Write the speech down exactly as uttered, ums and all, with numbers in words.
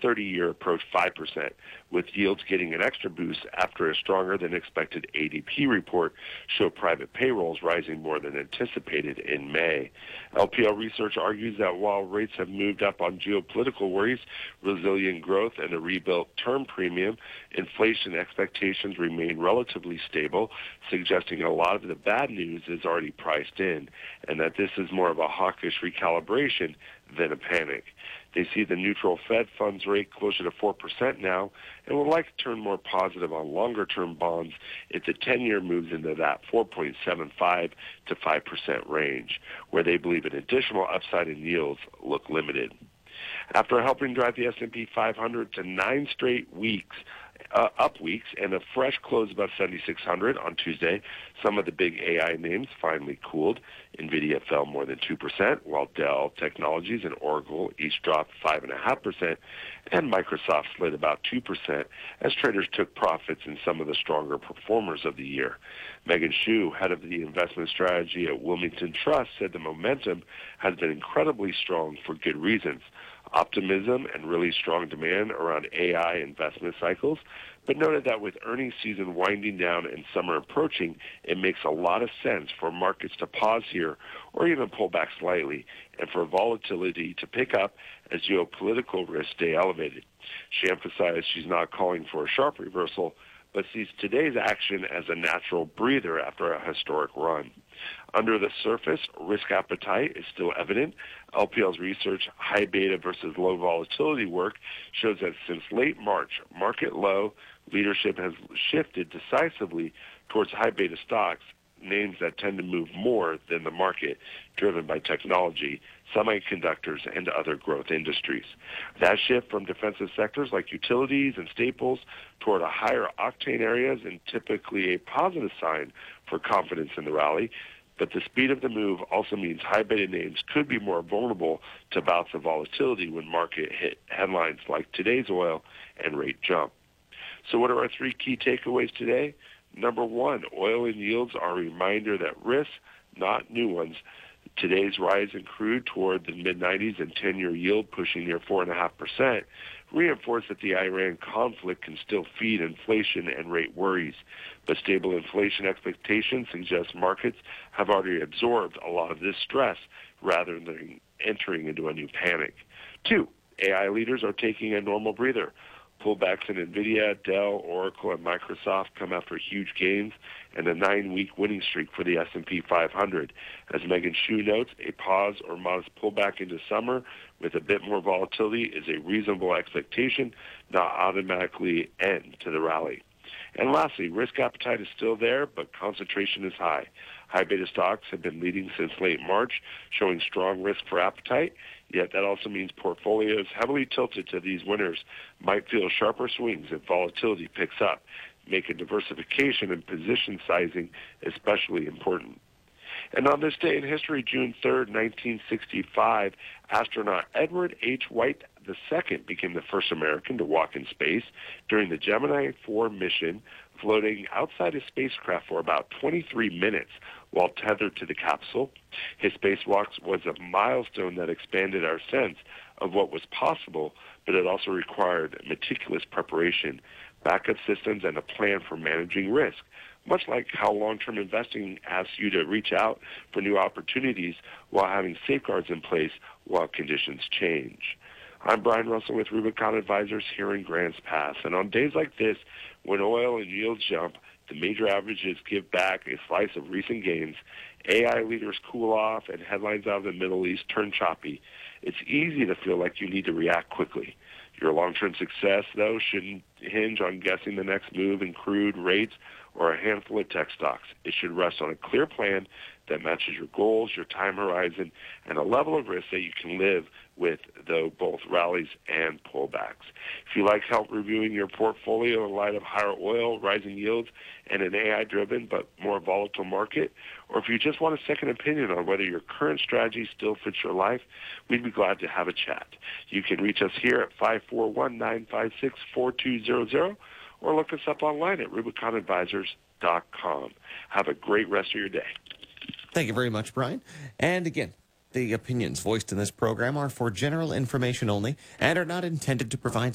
thirty-year approached five percent, with yields getting an extra boost after a stronger-than-expected A D P report showed private payrolls rising more than anticipated in May. L P L Research argues that while rates have moved up on geopolitical worries, resilient growth, and a rebuilt term premium, inflation expectations remain relatively stable, suggesting a lot of the bad news is already priced in, and that this is more of a hawkish recalibration than a panic. They see the neutral Fed funds rate closer to four percent now and would like to turn more positive on longer-term bonds if the ten-year moves into that four point seven five to five percent range, where they believe an additional upside in yields look limited. After helping drive the S and P five hundred to nine straight weeks, uh, up weeks, and a fresh close above seventy-six hundred on Tuesday, some of the big A I names finally cooled. NVIDIA fell more than two percent, while Dell Technologies and Oracle each dropped five point five percent, and Microsoft slid about two percent as traders took profits in some of the stronger performers of the year. Megan Shu, head of the investment strategy at Wilmington Trust, said the momentum has been incredibly strong for good reasons. Optimism and really strong demand around A I investment cycles, but noted that with earnings season winding down and summer approaching, it makes a lot of sense for markets to pause here or even pull back slightly, and for volatility to pick up as geopolitical risks stay elevated. She emphasized she's not calling for a sharp reversal, but sees today's action as a natural breather after a historic run. Under the surface, risk appetite is still evident. L P L's research, high beta versus low volatility work, shows that since late March, market low leadership has shifted decisively towards high beta stocks, names that tend to move more than the market, driven by technology, semiconductors, and other growth industries. That shift from defensive sectors like utilities and staples toward a higher octane areas is typically a positive sign for confidence in the rally, but the speed of the move also means high beta names could be more vulnerable to bouts of volatility when market hit headlines like today's oil and rate jump. So what are our three key takeaways today? Number one, oil and yields are a reminder that risks, not new ones. Today's rise in crude toward the mid nineties and ten-year yield pushing near four point five percent reinforce that the Iran conflict can still feed inflation and rate worries. But stable inflation expectations suggest markets have already absorbed a lot of this stress rather than entering into a new panic. Two, A I leaders are taking a normal breather. Pullbacks in NVIDIA, Dell, Oracle, and Microsoft come after huge gains and a nine-week winning streak for the S and P five hundred. As Megan Shu notes, a pause or modest pullback into summer with a bit more volatility is a reasonable expectation, not automatically end to the rally. And lastly, risk appetite is still there, but concentration is high. High beta stocks have been leading since late March, showing strong risk for appetite, yet that also means portfolios heavily tilted to these winners might feel sharper swings if volatility picks up, making diversification and position sizing especially important. And on this day in history, June third, nineteen sixty-five, astronaut Edward H. White the Second became the first American to walk in space during the Gemini four mission, floating outside his spacecraft for about twenty-three minutes while tethered to the capsule. His spacewalk was a milestone that expanded our sense of what was possible, but it also required meticulous preparation, backup systems, and a plan for managing risk, much like how long-term investing asks you to reach out for new opportunities while having safeguards in place while conditions change. I'm Brian Russell with Rubicon Advisors here in Grants Pass, and on days like this, when oil and yields jump, the major averages give back a slice of recent gains, A I leaders cool off, and headlines out of the Middle East turn choppy, it's easy to feel like you need to react quickly. Your long-term success, though, shouldn't hinge on guessing the next move in crude rates or a handful of tech stocks. It should rest on a clear plan that matches your goals, your time horizon, and a level of risk that you can live with, though, both rallies and pullbacks. If you like help reviewing your portfolio in light of higher oil, rising yields, and an A I-driven but more volatile market, or if you just want a second opinion on whether your current strategy still fits your life, we'd be glad to have a chat. You can reach us here at five four one, nine five six, four two zero zero or look us up online at rubicon advisors dot com. Have a great rest of your day. Thank you very much, Brian. And again, the opinions voiced in this program are for general information only and are not intended to provide